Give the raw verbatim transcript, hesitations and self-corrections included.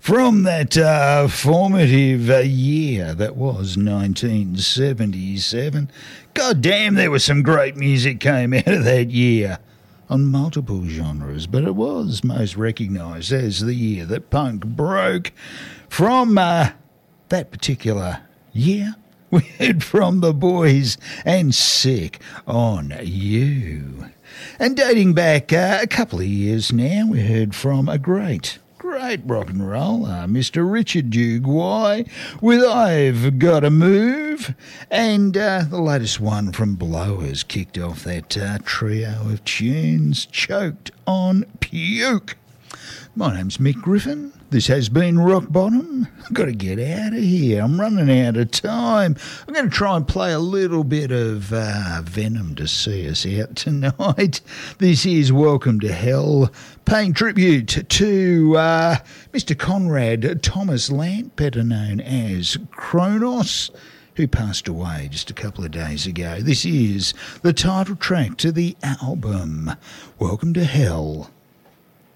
From that uh, formative uh, year that was nineteen seventy-seven. God damn, there was some great music came out of that year on multiple genres, but it was most recognised as the year that punk broke. From uh, that particular year, we heard from the Boys and Sick on You. And dating back uh, a couple of years now, we heard from a great, great rock and roller, Mister Richard Duguay, with I've Gotta Move. And uh, the latest one from Blowers kicked off that uh, trio of tunes, Choked on Puke. My name's Mick Griffin. This has been Rock Bottom. I've got to get out of here. I'm running out of time. I'm going to try and play a little bit of uh, Venom to see us out tonight. This is Welcome to Hell, paying tribute to uh, Mister Conrad Thomas Lant, better known as Kronos, who passed away just a couple of days ago. This is the title track to the album, Welcome to Hell.